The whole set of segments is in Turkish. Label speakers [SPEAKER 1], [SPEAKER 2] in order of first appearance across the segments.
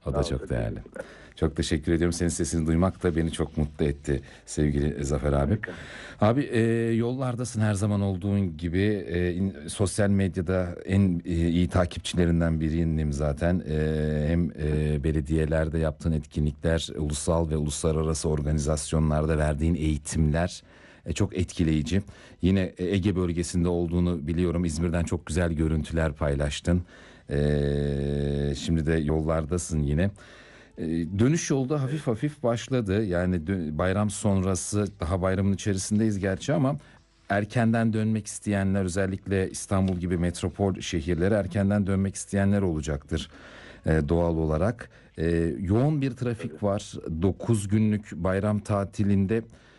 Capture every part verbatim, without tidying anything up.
[SPEAKER 1] O
[SPEAKER 2] Sağ
[SPEAKER 1] da
[SPEAKER 2] olun.
[SPEAKER 1] çok değerli.
[SPEAKER 2] Teşekkürler.
[SPEAKER 1] Çok teşekkür ediyorum. Senin sesini duymak da beni çok mutlu etti sevgili Zafer abi.
[SPEAKER 2] Harika.
[SPEAKER 1] Abi e, yollardasın her zaman olduğun gibi. E, in- sosyal medyada en e, iyi takipçilerinden biriyim zaten. E, hem e, belediyelerde yaptığın etkinlikler, ulusal ve uluslararası organizasyonlarda verdiğin eğitimler e, çok etkileyici. Yine e, Ege bölgesinde olduğunu biliyorum. İzmir'den çok güzel görüntüler paylaştın. E, şimdi de yollardasın yine. Ee, Dönüş yolda hafif hafif başladı. Yani dö- bayram sonrası daha bayramın içerisindeyiz gerçi ama erkenden dönmek isteyenler özellikle İstanbul gibi metropol şehirlere erkenden dönmek isteyenler olacaktır e, doğal olarak. E, yoğun bir trafik var. Dokuz günlük bayram tatilinde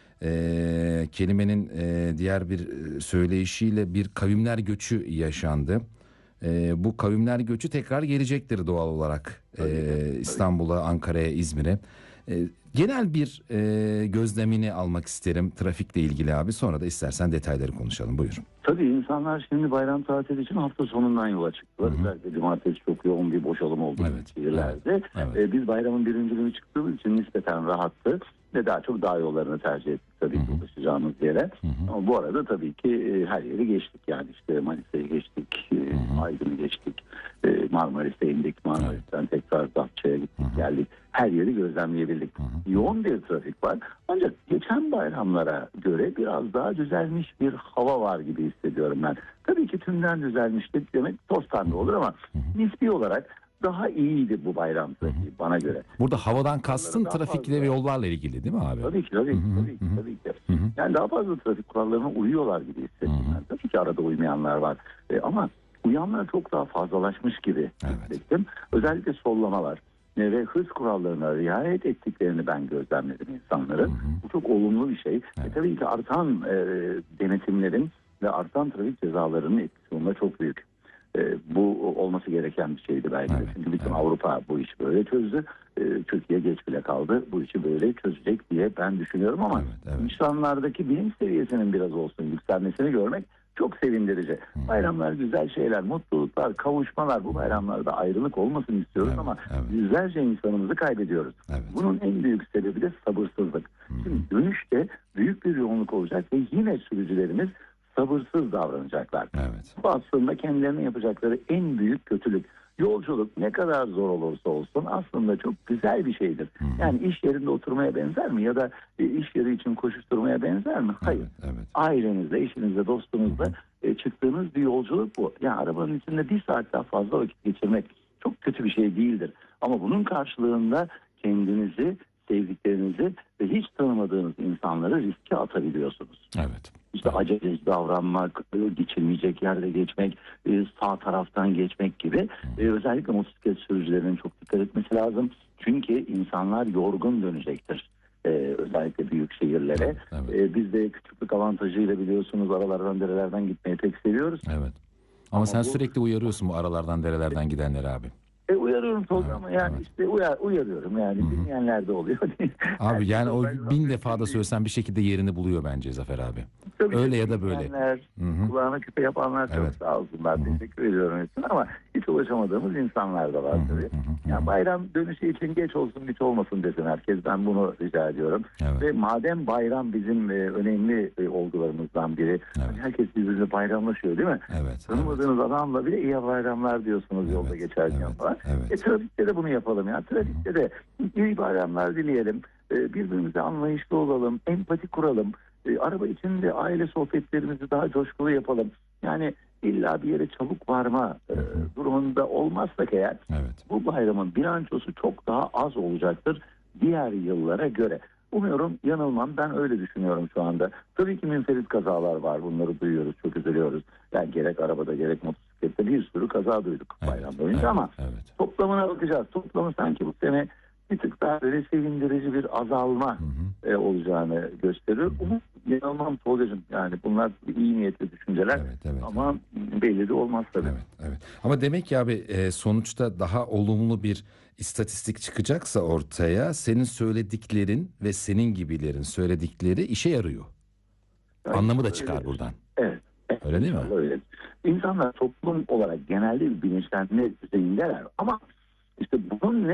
[SPEAKER 1] e, kelimenin e, diğer bir e, söyleyişiyle bir kavimler göçü yaşandı. Ee, bu kavimler göçü tekrar gelecektir doğal olarak
[SPEAKER 2] Tabii ki,
[SPEAKER 1] ee,
[SPEAKER 2] tabii ki.
[SPEAKER 1] İstanbul'a, Ankara'ya, İzmir'e. Ee, genel bir ee, gözlemini almak isterim trafikle ilgili abi. Sonra da istersen detayları konuşalım. Buyur.
[SPEAKER 2] Tabii insanlar şimdi bayram tatili için hafta sonundan yola çıktılar.
[SPEAKER 1] Hı hı.
[SPEAKER 2] Özellikle cumartesi çok yoğun bir boşalım oldu
[SPEAKER 1] Evet,
[SPEAKER 2] şehirlerde.
[SPEAKER 1] evet, evet.
[SPEAKER 2] Ee, biz bayramın birinci günü çıktığımız için nispeten rahattı. Ve daha çok dağ yollarını tercih ettik tabii ki
[SPEAKER 1] Hı hı.
[SPEAKER 2] ulaşacağımız yere.
[SPEAKER 1] Hı hı.
[SPEAKER 2] Ama bu arada tabii ki e, her yeri geçtik. Yani işte Manisa'yı geçtik, e,
[SPEAKER 1] hı.
[SPEAKER 2] Aydın'ı geçtik, e, Marmaris'e indik. Marmaris'ten tekrar Datça'ya gittik,
[SPEAKER 1] Hı hı.
[SPEAKER 2] geldik. Her yeri gözlemleyebildik.
[SPEAKER 1] Hı hı.
[SPEAKER 2] Yoğun bir trafik var. Ancak geçen bayramlara göre biraz daha düzelmiş bir hava var gibi hissediyorum ben. Tabii ki tümden düzelmiştik demek toz pembe olur ama nispi olarak daha iyiydi bu bayram trafiği bana göre.
[SPEAKER 1] Burada havadan kastın
[SPEAKER 2] Daha
[SPEAKER 1] trafikle
[SPEAKER 2] fazla.
[SPEAKER 1] ve yollarla ilgili değil mi abi?
[SPEAKER 2] Tabii ki tabii ki
[SPEAKER 1] Hı hı,
[SPEAKER 2] tabii ki,
[SPEAKER 1] hı hı.
[SPEAKER 2] tabii ki.
[SPEAKER 1] Hı hı.
[SPEAKER 2] Yani daha fazla trafik kurallarına uyuyorlar gibi hissettim
[SPEAKER 1] Hı hı.
[SPEAKER 2] ben. Tabii ki arada uymayanlar var. E, ama uyanlar çok daha fazlalaşmış gibi
[SPEAKER 1] Evet.
[SPEAKER 2] hissettim. Özellikle sollamalar e, ve hız kurallarına riayet ettiklerini ben gözlemledim insanların.
[SPEAKER 1] Hı hı.
[SPEAKER 2] Bu çok olumlu bir şey.
[SPEAKER 1] Evet.
[SPEAKER 2] E, tabii ki artan e, denetimlerin ve artan trafik cezalarının etkisi bunda çok büyük. E, bu olması gereken bir şeydi belki de.
[SPEAKER 1] Evet,
[SPEAKER 2] Çünkü bütün
[SPEAKER 1] evet.
[SPEAKER 2] Avrupa bu işi böyle çözdü. E, Türkiye geç bile kaldı. Bu işi böyle çözecek diye ben düşünüyorum ama
[SPEAKER 1] Evet, evet.
[SPEAKER 2] insanlardaki bilinç seviyesinin biraz olsun yükselmesini görmek çok sevindirici. Bayramlar güzel şeyler, mutluluklar, kavuşmalar. Bu bayramlarda ayrılık olmasın istiyoruz
[SPEAKER 1] Evet,
[SPEAKER 2] ama
[SPEAKER 1] evet.
[SPEAKER 2] yüzlerce insanımızı kaybediyoruz.
[SPEAKER 1] Evet.
[SPEAKER 2] Bunun en büyük sebebi de sabırsızlık. Şimdi dönüşte büyük bir yoğunluk olacak ve yine sürücülerimiz sabırsız davranacaklar.
[SPEAKER 1] Evet.
[SPEAKER 2] Bu aslında kendilerine yapacakları en büyük kötülük. Yolculuk ne kadar zor olursa olsun aslında çok güzel bir şeydir.
[SPEAKER 1] Hı hı.
[SPEAKER 2] Yani iş yerinde oturmaya benzer mi ya da e, iş yeri için koşuşturmaya benzer mi? Hayır.
[SPEAKER 1] Evet, evet.
[SPEAKER 2] Ailenizle, eşinizle, dostunuzla e, çıktığınız bir yolculuk bu. Yani arabanın içinde bir saat daha fazla vakit geçirmek çok kötü bir şey değildir. Ama bunun karşılığında kendinizi, sevdiklerinizi ve hiç tanımadığınız insanları riske atabiliyorsunuz.
[SPEAKER 1] Evet.
[SPEAKER 2] İşte
[SPEAKER 1] Evet.
[SPEAKER 2] aceleci davranmak, geçilmeyecek yerde geçmek, e, sağ taraftan geçmek gibi e, özellikle motosiklet sürücülerinin çok dikkat etmesi lazım. Çünkü insanlar yorgun dönecektir. E, özellikle büyük şehirlere.
[SPEAKER 1] Evet, evet.
[SPEAKER 2] E, biz de küçüklük avantajıyla biliyorsunuz aralardan derelerden gitmeyi pek seviyoruz.
[SPEAKER 1] Evet. Ama,
[SPEAKER 2] Ama
[SPEAKER 1] sen
[SPEAKER 2] bu-
[SPEAKER 1] sürekli uyarıyorsun bu aralardan derelerden gidenleri abi.
[SPEAKER 2] E, uyarıyorum Tolga
[SPEAKER 1] Evet,
[SPEAKER 2] ama yani
[SPEAKER 1] evet.
[SPEAKER 2] işte uyar, uyarıyorum yani dinleyenler de oluyor.
[SPEAKER 1] Abi yani o
[SPEAKER 2] Herkes
[SPEAKER 1] bin
[SPEAKER 2] mümkün
[SPEAKER 1] defa da
[SPEAKER 2] değil.
[SPEAKER 1] söylesen bir şekilde yerini buluyor bence Zafer abi.
[SPEAKER 2] Tabii
[SPEAKER 1] Öyle
[SPEAKER 2] ki
[SPEAKER 1] ya da böyle.
[SPEAKER 2] dinleyenler,
[SPEAKER 1] Hı hı.
[SPEAKER 2] kulağına küpe yapanlar çok
[SPEAKER 1] Evet.
[SPEAKER 2] sağ olsunlar.
[SPEAKER 1] Hı hı.
[SPEAKER 2] Teşekkür ediyorum hepsine ama hiç ulaşamadığımız insanlar da var
[SPEAKER 1] Hı hı,
[SPEAKER 2] tabii.
[SPEAKER 1] hı hı,
[SPEAKER 2] Yani
[SPEAKER 1] hı.
[SPEAKER 2] bayram dönüşü için geç olsun güç olmasın desin herkes. Ben bunu rica ediyorum.
[SPEAKER 1] Evet.
[SPEAKER 2] Ve madem bayram bizim e, önemli e, olgularımızdan biri.
[SPEAKER 1] Evet.
[SPEAKER 2] Hani herkes birbirine bayramlaşıyor değil mi?
[SPEAKER 1] Evet.
[SPEAKER 2] Tanımadığınız adamla bile iyi bayramlar diyorsunuz
[SPEAKER 1] Evet,
[SPEAKER 2] yolda geçerken
[SPEAKER 1] evet,
[SPEAKER 2] falan.
[SPEAKER 1] evet.
[SPEAKER 2] E trafikte de bunu yapalım ya. Trafikte de iyi bayramlar dileyelim. E, birbirimize anlayışlı olalım. Empati kuralım. E, araba içinde aile sohbetlerimizi daha coşkulu yapalım. Yani illa bir yere çabuk varma e, durumunda olmazsak eğer
[SPEAKER 1] Evet.
[SPEAKER 2] bu bayramın bilançosu çok daha az olacaktır diğer yıllara göre. Umuyorum yanılmam. Ben öyle düşünüyorum şu anda. Tabii ki münferit kazalar var. Bunları duyuyoruz. Çok üzülüyoruz. Yani gerek arabada gerek motosiklette bir sürü kaza duyduk
[SPEAKER 1] Evet,
[SPEAKER 2] bayram boyunca
[SPEAKER 1] evet,
[SPEAKER 2] ama
[SPEAKER 1] evet.
[SPEAKER 2] toplamına bakacağız. Toplamı sanki bu sene bir tık daha böyle sevindirici bir azalma
[SPEAKER 1] Hı hı.
[SPEAKER 2] e, olacağını gösteriyor. Umut yanılmam Tolga'cığım. Yani bunlar iyi niyetli düşünceler
[SPEAKER 1] Evet, evet,
[SPEAKER 2] ama belli de olmaz tabii.
[SPEAKER 1] Evet, evet. Ama demek ki abi e, sonuçta daha olumlu bir istatistik çıkacaksa ortaya senin söylediklerin ve senin gibilerin söyledikleri işe yarıyor.
[SPEAKER 2] Ya
[SPEAKER 1] Anlamı da
[SPEAKER 2] inşallah
[SPEAKER 1] çıkar
[SPEAKER 2] öyledir.
[SPEAKER 1] buradan.
[SPEAKER 2] Evet. evet
[SPEAKER 1] Öyle değil mi?
[SPEAKER 2] inşallah öyle. İnsanlar toplum olarak genelde bir bilinçlenme düzeyindeler ama işte bunun ne